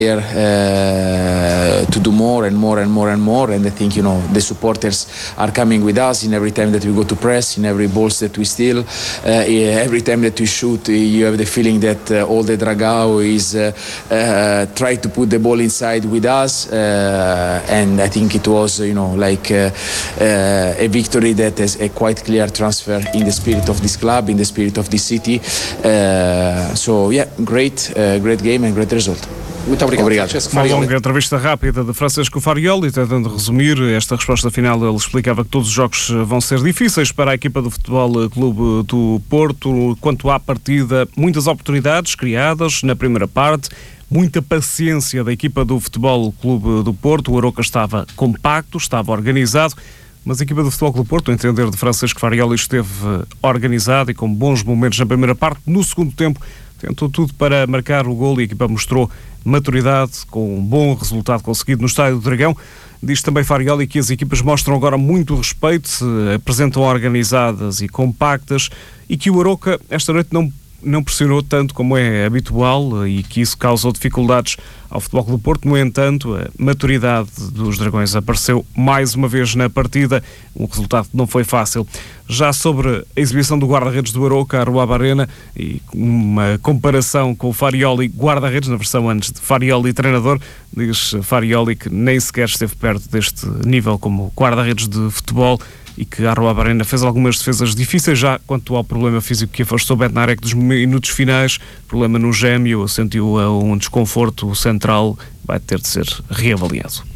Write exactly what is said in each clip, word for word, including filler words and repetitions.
Uh, to do more and more and more and more, and I think, you know, the supporters are coming with us in every time that we go to press, in every balls that we steal, uh, every time that we shoot. You have the feeling that uh, all the Dragao is uh, uh, try to put the ball inside with us, uh, and I think it was, you know, like uh, uh, a victory that is a quite clear transfer in the spirit of this club, in the spirit of this city. Uh, so yeah, great, uh, great game and great result. Muito obrigado. Obrigado. Uma longa entrevista rápida de Francisco Farioli, tentando resumir esta resposta final. Ele explicava que todos os jogos vão ser difíceis para a equipa do Futebol Clube do Porto. Quanto à partida, muitas oportunidades criadas na primeira parte, muita paciência da equipa do Futebol Clube do Porto. O Arouca estava compacto, estava organizado, mas a equipa do Futebol Clube do Porto, a entender de Francisco Farioli, esteve organizada e com bons momentos na primeira parte. No segundo tempo, tentou tudo para marcar o golo e a equipa mostrou maturidade, com um bom resultado conseguido no Estádio do Dragão. Diz também Farioli que as equipas mostram agora muito respeito, se apresentam organizadas e compactas, e que o Arouca esta noite não, não pressionou tanto como é habitual e que isso causou dificuldades ao Futebol Clube do Porto. No entanto, a maturidade dos Dragões apareceu mais uma vez na partida, um resultado que não foi fácil. Já sobre a exibição do guarda-redes do Arouca, Arruab Arena, e uma comparação com o Farioli guarda-redes, na versão antes de Farioli treinador, diz Farioli que nem sequer esteve perto deste nível como guarda-redes de futebol e que a Arruab Arena fez algumas defesas difíceis. Já quanto ao problema físico que afastou Bednarek dos minutos finais, problema no gêmeo, sentiu um desconforto central, vai ter de ser reavaliado.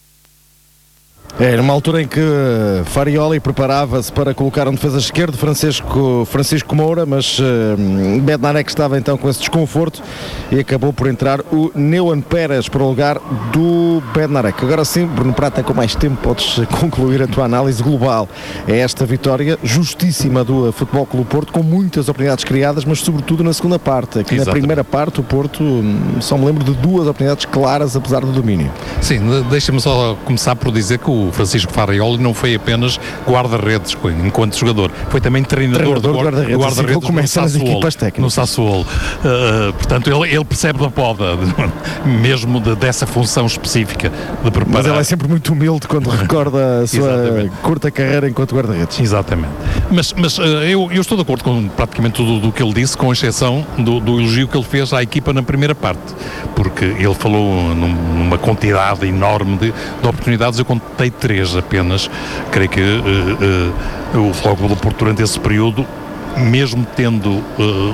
É, numa altura em que Farioli preparava-se para colocar um defesa esquerdo, Francisco, Francisco Moura, mas uh, Bednarek estava então com esse desconforto e acabou por entrar o Neuan Pérez para o lugar do Bednarek. Agora sim, Bruno Prata, com mais tempo podes concluir a tua análise global. É esta vitória justíssima do Futebol Clube do Porto, com muitas oportunidades criadas, mas sobretudo na segunda parte. Aqui na primeira parte o Porto, só me lembro de duas oportunidades claras, apesar do domínio. Sim, deixa-me só começar por dizer que o Francisco Farioli não foi apenas guarda-redes enquanto jogador, foi também treinador, treinador de guarda-redes, guarda-redes assim, começa nas equipas técnicas. No Sassuolo. Uh, portanto, ele, ele percebe da poda, mesmo de, dessa função específica de preparar. Mas ele é sempre muito humilde quando recorda a sua curta carreira enquanto guarda-redes. Exatamente. Mas, mas uh, eu, eu estou de acordo com praticamente tudo o que ele disse, com exceção do, do elogio que ele fez à equipa na primeira parte, porque ele falou num, numa quantidade enorme de, de oportunidades. Eu contei três apenas. Creio que uh, uh, o Futebol Clube do Porto durante esse período, mesmo tendo uh,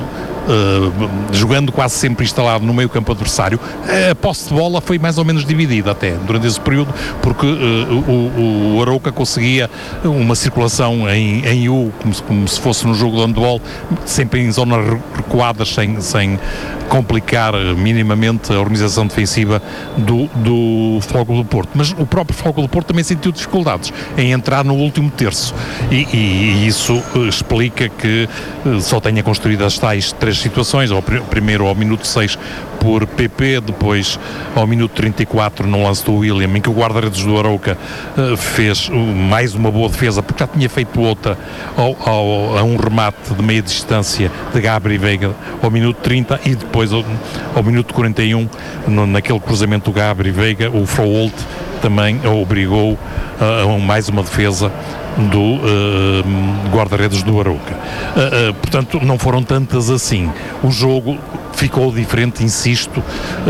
uh, jogando quase sempre instalado no meio campo adversário, a posse de bola foi mais ou menos dividida até durante esse período, porque uh, o, o Arouca conseguia uma circulação em, em U, como se, como se fosse no jogo de handball, sempre em zonas recuadas, sem, sem complicar minimamente a organização defensiva do, do Futebol Clube do Porto. Mas o próprio Futebol Clube do Porto também sentiu dificuldades em entrar no último terço e, e, e isso explica que só tenha construído as tais três situações, ao, primeiro ao minuto seis por P P, depois ao minuto trinta e quatro no lance do William, em que o guarda-redes do Arouca uh, fez uh, mais uma boa defesa, porque já tinha feito outra ao, ao, a um remate de meia distância de Gabri Veiga ao minuto trinta, e depois ao, ao minuto quarenta e um, no, naquele cruzamento do Gabri Veiga, o Froholt também obrigou uh, a mais uma defesa do uh, guarda-redes do Arouca. Uh, uh, portanto, não foram tantas assim. O jogo ficou diferente, insisto, uh,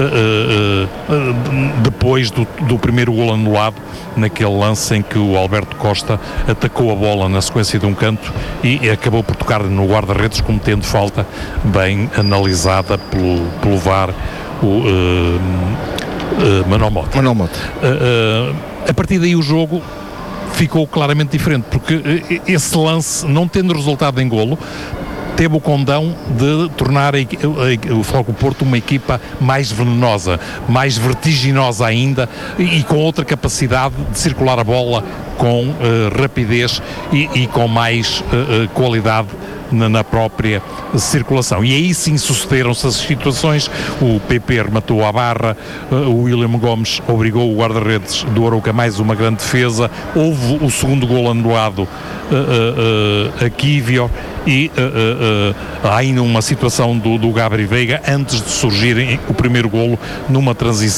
uh, uh, depois do, do primeiro golo anulado, naquele lance em que o Alberto Costa atacou a bola na sequência de um canto e acabou por tocar no guarda-redes, cometendo falta bem analisada pelo, pelo V A R, o uh, uh, Manuel Mota. Manuel Mota. Uh, uh, a partir daí o jogo ficou claramente diferente, porque esse lance, não tendo resultado em golo, teve o condão de tornar a, a, a, o Futebol Clube do Porto uma equipa mais venenosa, mais vertiginosa ainda, e, e com outra capacidade de circular a bola com uh, rapidez e, e com mais uh, uh, qualidade na, na própria circulação. E aí sim sucederam-se as situações, o P P rematou à barra, o William Gomes obrigou o guarda-redes do Arouca mais uma grande defesa, houve o segundo golo anulado uh, uh, uh, a Quívio e uh, uh, uh, há ainda uma situação do, do Gabri Veiga antes de surgir o primeiro golo numa transição